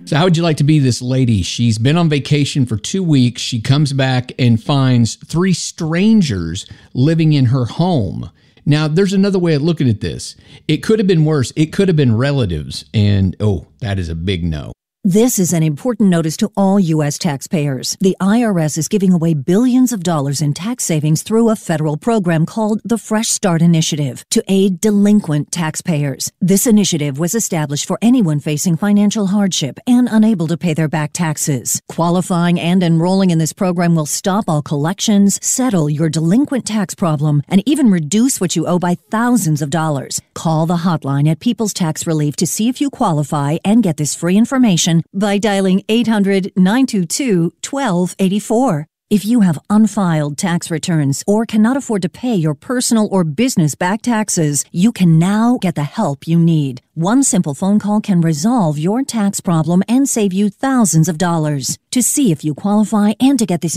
So how would you like to be this lady? She's been on vacation for 2 weeks. She comes back and finds 3 strangers living in her home. Now, there's another way of looking at this. It could have been worse. It could have been relatives. And, that is a big no. This is an important notice to all U.S. taxpayers. The IRS is giving away billions of dollars in tax savings through a federal program called the Fresh Start Initiative to aid delinquent taxpayers. This initiative was established for anyone facing financial hardship and unable to pay their back taxes. Qualifying and enrolling in this program will stop all collections, settle your delinquent tax problem, and even reduce what you owe by thousands of dollars. Call the hotline at People's Tax Relief to see if you qualify and get this free information by dialing 800-922-1284. If you have unfiled tax returns or cannot afford to pay your personal or business back taxes, you can now get the help you need. One simple phone call can resolve your tax problem and save you thousands of dollars. To see if you qualify and to get this